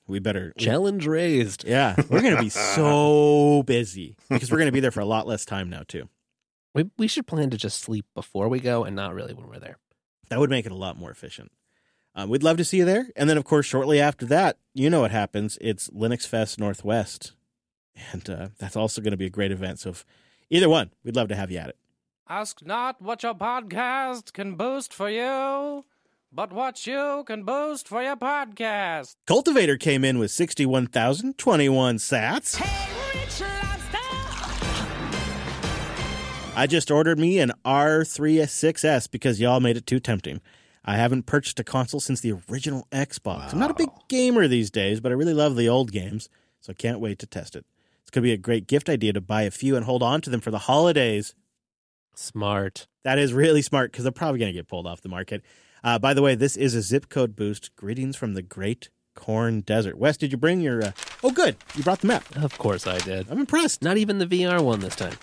We better... Challenge raised. Yeah, we're going to be so busy because we're going to be there for a lot less time now, too. We should plan to just sleep before we go and not really when we're there. That would make it a lot more efficient. We'd love to see you there. And then, of course, shortly after that, you know what happens. It's Linux Fest Northwest. And that's also going to be a great event. So if either one, we'd love to have you at it. Ask not what your podcast can boost for you, but what you can boost for your podcast. Cultivator came in with 61,021 sats. Hey, Rich Lobster! I just ordered me an R36S because y'all made it too tempting. I haven't purchased a console since the original Xbox. Wow. I'm not a big gamer these days, but I really love the old games, so I can't wait to test it. It's going to be a great gift idea to buy a few and hold on to them for the holidays. Smart. That is really smart because they're probably going to get pulled off the market. By the way, this is a zip code boost. Greetings from the Great Corn Desert. Wes, did you bring your... Oh, good. You brought the map. Of course I did. I'm impressed. Not even the VR one this time.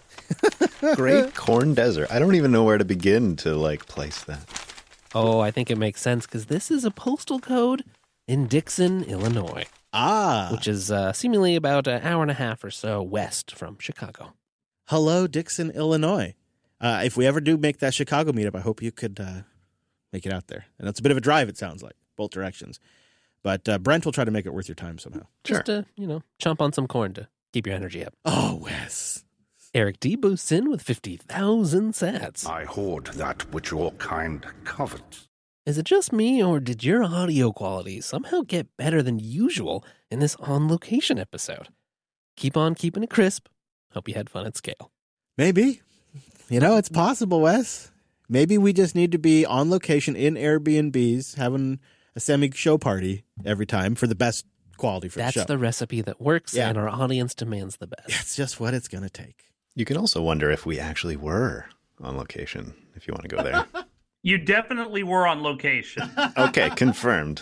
Great Corn Desert. I don't even know where to begin to, place that. Oh, I think it makes sense because this is a postal code in Dixon, Illinois. Which is seemingly about an hour and a half or so west from Chicago. Hello, Dixon, Illinois. If we ever do make that Chicago meetup, I hope you could make it out there. And it's a bit of a drive, it sounds like, both directions. But Brent will try to make it worth your time somehow. Sure. Just to, chomp on some corn to keep your energy up. Oh, Wes. Eric D. boosts in with 50,000 sats. I hoard that which your kind covets. Is it just me, or did your audio quality somehow get better than usual in this on-location episode? Keep on keeping it crisp. Hope you had fun at scale. Maybe. It's possible, Wes. Maybe we just need to be on location in Airbnbs, having a semi-show party every time for the best quality for the show. That's the recipe that works, and our audience demands the best. That's just what it's going to take. You can also wonder if we actually were on location, if you want to go there. You definitely were on location. Okay, confirmed.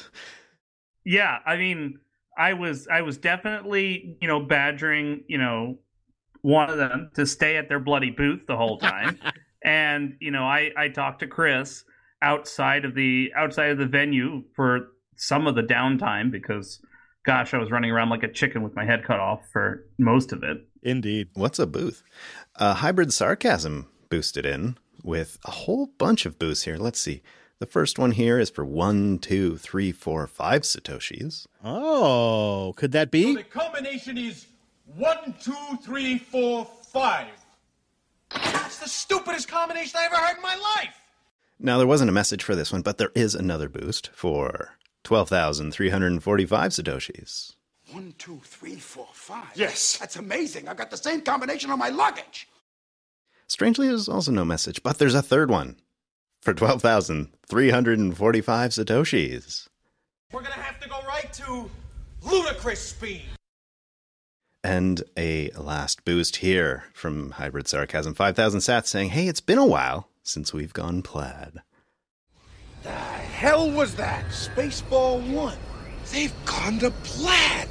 Yeah, I mean, I was definitely, badgering, one of them to stay at their bloody booth the whole time. And, I talked to Chris outside of the venue for some of the downtime because, gosh, I was running around like a chicken with my head cut off for most of it. Indeed. What's a booth? Hybrid Sarcasm boosted in with a whole bunch of boosts here. Let's see. The first one here is for 1, 2, 3, 4, 5 Satoshis. Oh, could that be? So the combination is 1, 2, 3, 4, 5. That's the stupidest combination I ever heard in my life. Now, there wasn't a message for this one, but there is another boost for 12,345 Satoshis. 1, 2, 3, 4, 5. Yes. That's amazing. I've got the same combination on my luggage. Strangely, there's also no message, but there's a third one for 12,345 Satoshis. We're going to have to go right to ludicrous speed. And a last boost here from Hybrid Sarcasm, 5,000 sats saying, hey, it's been a while since we've gone plaid. The hell was that? Spaceball 1. They've gone to plaid.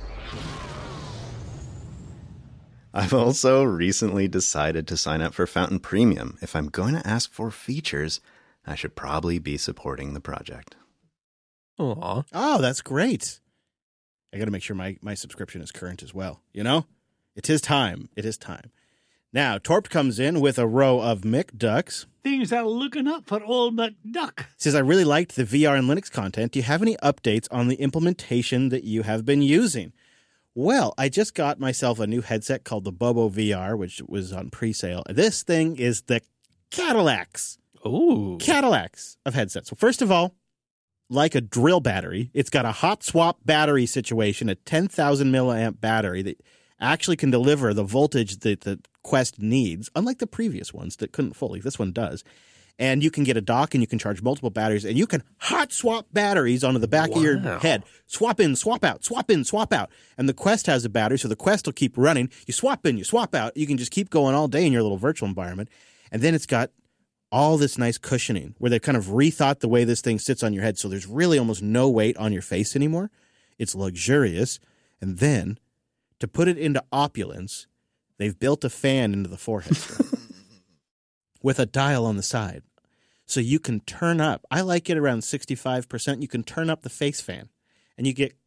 I've also recently decided to sign up for Fountain Premium. If I'm going to ask for features, I should probably be supporting the project. Aw. Oh, that's great. I got to make sure my subscription is current as well. It is time. It is time. Now, Torp comes in with a row of McDucks. Things are looking up for old McDuck. Says, I really liked the VR and Linux content. Do you have any updates on the implementation that you have been using? Well, I just got myself a new headset called the Bobo VR, which was on pre-sale. This thing is the Cadillacs. Ooh. Cadillacs of headsets. So first of all, like a drill battery, it's got a hot swap battery situation, a 10,000 milliamp battery that actually can deliver the voltage that the Quest needs, unlike the previous ones that couldn't fully. This one does. And you can get a dock and you can charge multiple batteries and you can hot swap batteries onto the back of your head. Swap in, swap out, swap in, swap out. And the Quest has a battery, so the Quest will keep running. You swap in, you swap out. You can just keep going all day in your little virtual environment. And then it's got all this nice cushioning where they've kind of rethought the way this thing sits on your head. So there's really almost no weight on your face anymore. It's luxurious. And then to put it into opulence, they've built a fan into the forehead with a dial on the side. So you can turn up. I like it around 65%. You can turn up the face fan and you get